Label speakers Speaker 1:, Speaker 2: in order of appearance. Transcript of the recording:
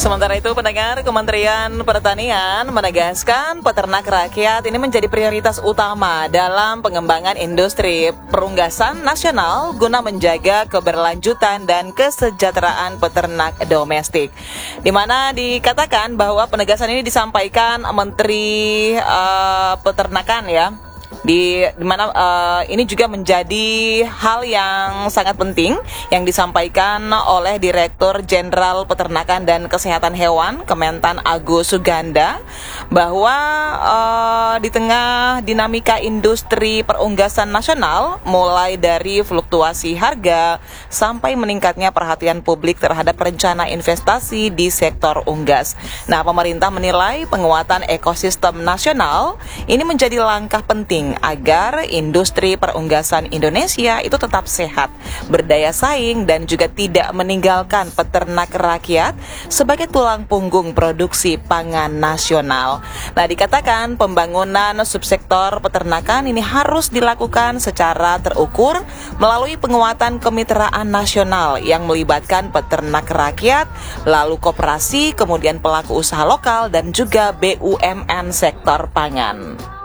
Speaker 1: Sementara itu, pendengar, Kementerian Pertanian menegaskan peternak rakyat ini menjadi prioritas utama dalam pengembangan industri perunggasan nasional guna menjaga keberlanjutan dan kesejahteraan peternak domestik. Di mana dikatakan bahwa penegasan ini disampaikan Menteri Peternakan ya. Di mana ini juga menjadi hal yang sangat penting yang disampaikan oleh Direktur Jenderal Peternakan dan Kesehatan Hewan Kementan Agus Suganda bahwa di tengah dinamika industri perunggasan nasional mulai dari fluktuasi harga sampai meningkatnya perhatian publik terhadap rencana investasi di sektor unggas. Nah, pemerintah menilai penguatan ekosistem nasional ini menjadi langkah penting agar industri perunggasan Indonesia itu tetap sehat, berdaya saing, dan juga tidak meninggalkan peternak rakyat sebagai tulang punggung produksi pangan nasional. Nah, dikatakan pembangunan subsektor peternakan ini harus dilakukan secara terukur melalui penguatan kemitraan nasional yang melibatkan peternak rakyat, lalu koperasi, kemudian pelaku usaha lokal, dan juga BUMN sektor pangan.